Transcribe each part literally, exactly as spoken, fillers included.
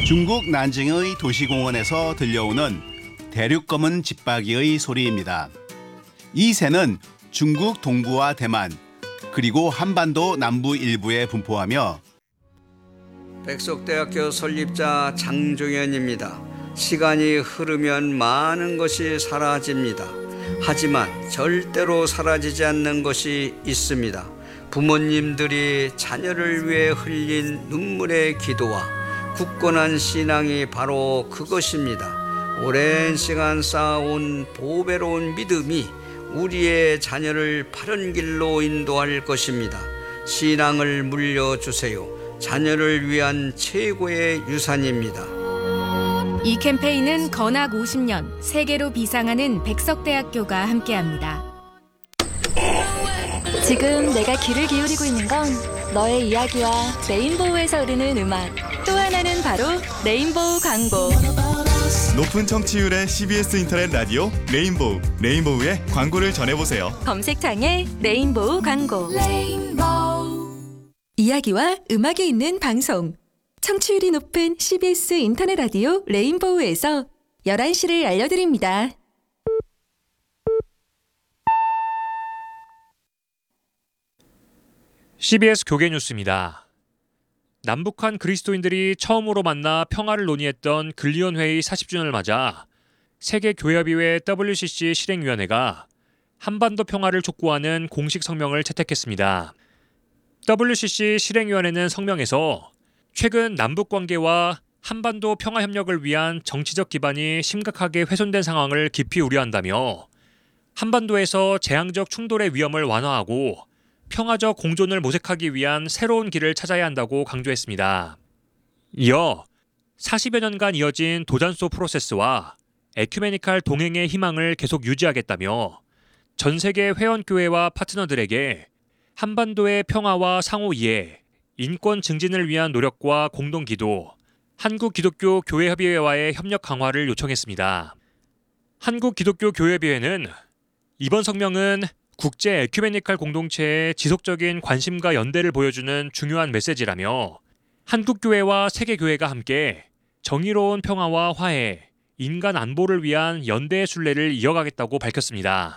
중국 난징의 도시공원에서 들려오는 대륙검은 집박이의 소리입니다. 이 새는 중국 동부와 대만, 그리고 한반도 남부 일부에 분포하며 백석대학교 설립자 장종현입니다. 시간이 흐르면 많은 것이 사라집니다. 하지만 절대로 사라지지 않는 것이 있습니다. 부모님들이 자녀를 위해 흘린 눈물의 기도와 굳건한 신앙이 바로 그것입니다. 오랜 시간 쌓아온 보배로운 믿음이 우리의 자녀를 바른 길로 인도할 것입니다. 신앙을 물려주세요. 자녀를 위한 최고의 유산입니다. 이 캠페인은 건학 오십 년 세계로 비상하는 백석대학교가 함께합니다. 지금 내가 귀를 기울이고 있는 건 너의 이야기와 레인보우에서 흐르는 음악, 또 하나는 바로 레인보우 광고. 높은 청취율의 씨비에스 인터넷 라디오 레인보우, 레인보우의 광고를 전해보세요. 검색창에 레인보우 광고. 레인보우. 이야기와 음악이 있는 방송. 청취율이 높은 씨비에스 인터넷 라디오 레인보우에서 열한 시를 알려드립니다. 씨비에스 교계 뉴스입니다. 남북한 그리스도인들이 처음으로 만나 평화를 논의했던 근리온 회의 사십 주년을 맞아 세계교회협의회 더블유씨씨 실행위원회가 한반도 평화를 촉구하는 공식 성명을 채택했습니다. 더블유씨씨 실행위원회는 성명에서 최근 남북관계와 한반도 평화협력을 위한 정치적 기반이 심각하게 훼손된 상황을 깊이 우려한다며 한반도에서 재앙적 충돌의 위험을 완화하고 평화적 공존을 모색하기 위한 새로운 길을 찾아야 한다고 강조했습니다. 이어 사십여 년간 이어진 도단소 프로세스와 에큐메니칼 동행의 희망을 계속 유지하겠다며 전 세계 회원교회와 파트너들에게 한반도의 평화와 상호 이해, 인권 증진을 위한 노력과 공동 기도, 한국기독교교회협의회와의 협력 강화를 요청했습니다. 한국기독교교회협의회는 이번 성명은 국제 에큐메니칼 공동체의 지속적인 관심과 연대를 보여주는 중요한 메시지라며 한국교회와 세계교회가 함께 정의로운 평화와 화해, 인간 안보를 위한 연대의 순례를 이어가겠다고 밝혔습니다.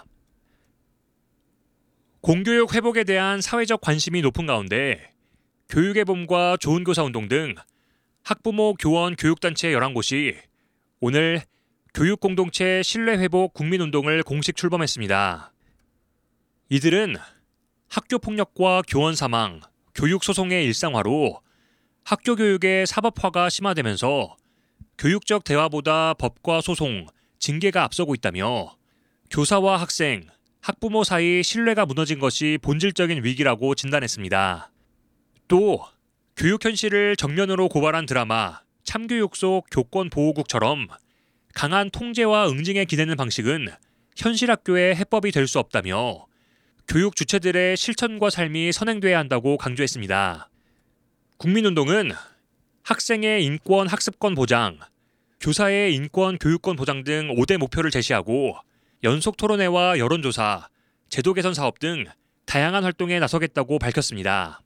공교육 회복에 대한 사회적 관심이 높은 가운데 교육의 봄과 좋은 교사 운동 등 학부모 교원 교육단체 열한 곳이 오늘 교육공동체 신뢰회복 국민운동을 공식 출범했습니다. 이들은 학교폭력과 교원 사망, 교육소송의 일상화로 학교 교육의 사법화가 심화되면서 교육적 대화보다 법과 소송, 징계가 앞서고 있다며 교사와 학생, 학부모 사이 신뢰가 무너진 것이 본질적인 위기라고 진단했습니다. 또 교육 현실을 정면으로 고발한 드라마 참교육 속 교권보호국처럼 강한 통제와 응징에 기대는 방식은 현실 학교의 해법이 될 수 없다며 교육 주체들의 실천과 삶이 선행돼야 한다고 강조했습니다. 국민운동은 학생의 인권 학습권 보장, 교사의 인권 교육권 보장 등 오 대 목표를 제시하고 연속 토론회와 여론조사, 제도 개선 사업 등 다양한 활동에 나서겠다고 밝혔습니다.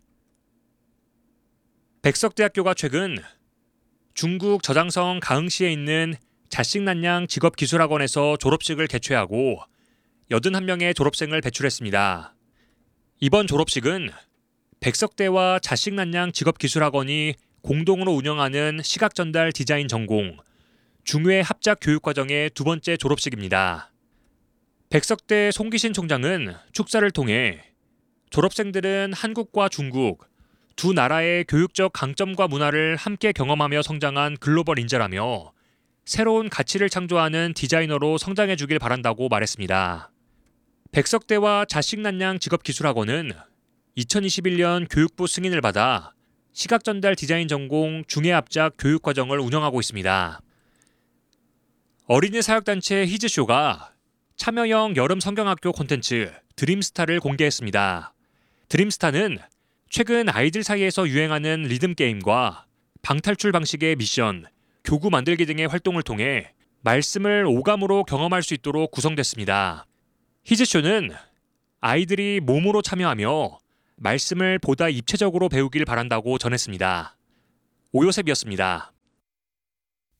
백석대학교가 최근 중국 저장성 가흥시에 있는 자식난양 직업기술학원에서 졸업식을 개최하고 여든한 명의 졸업생을 배출했습니다. 이번 졸업식은 백석대와 자식난양 직업기술학원이 공동으로 운영하는 시각전달 디자인 전공, 중외 합작 교육과정의 두 번째 졸업식입니다. 백석대 송기신 총장은 축사를 통해 졸업생들은 한국과 중국, 두 나라의 교육적 강점과 문화를 함께 경험하며 성장한 글로벌 인재라며 새로운 가치를 창조하는 디자이너로 성장해 주길 바란다고 말했습니다. 백석대와 자식난양 직업기술학원은 이천이십일 년 교육부 승인을 받아 시각전달 디자인 전공 중외합작 교육과정을 운영하고 있습니다. 어린이 사역단체 히즈쇼가 참여형 여름 성경학교 콘텐츠 드림스타를 공개했습니다. 드림스타는 최근 아이들 사이에서 유행하는 리듬게임과 방탈출 방식의 미션, 교구 만들기 등의 활동을 통해 말씀을 오감으로 경험할 수 있도록 구성됐습니다. 히즈쇼는 아이들이 몸으로 참여하며 말씀을 보다 입체적으로 배우길 바란다고 전했습니다. 오요셉이었습니다.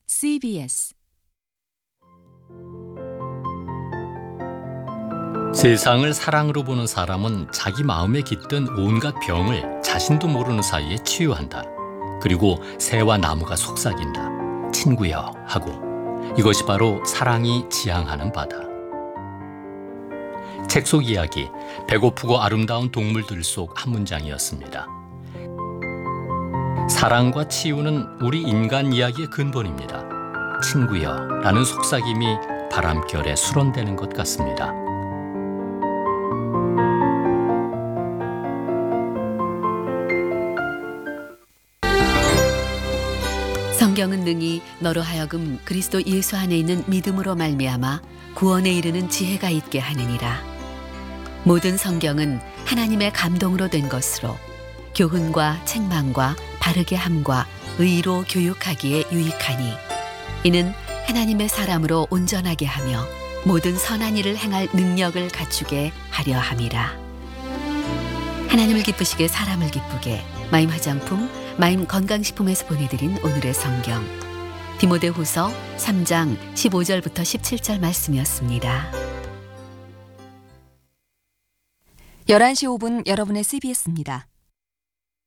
씨비에스 세상을 사랑으로 보는 사람은 자기 마음에 깃든 온갖 병을 자신도 모르는 사이에 치유한다. 그리고 새와 나무가 속삭인다. 친구여 하고. 이것이 바로 사랑이 지향하는 바다. 책 속 이야기, 배고프고 아름다운 동물들 속 한 문장이었습니다. 사랑과 치유는 우리 인간 이야기의 근본입니다. 친구여 라는 속삭임이 바람결에 수론되는 것 같습니다. 성경은 능히 너로 하여금 그리스도 예수 안에 있는 믿음으로 말미암아 구원에 이르는 지혜가 있게 하느니라. 모든 성경은 하나님의 감동으로 된 것으로 교훈과 책망과 바르게 함과 의로 교육하기에 유익하니 이는 하나님의 사람으로 온전하게 하며 모든 선한 일을 행할 능력을 갖추게 하려 함이라. 하나님을 기쁘시게 사람을 기쁘게 마임 화장품, 마임 건강식품에서 보내드린 오늘의 성경 디모데후서 삼 장 십오 절부터 십칠 절 말씀이었습니다. 열한 시 오 분 여러분의 씨비에스입니다.